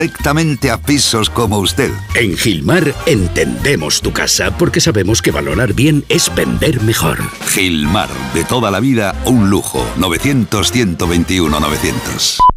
directamente a pisos como usted. En Gilmar entendemos tu casa porque sabemos que valorar bien es vender mejor. Gilmar, de toda la vida, un lujo. 900-121-900.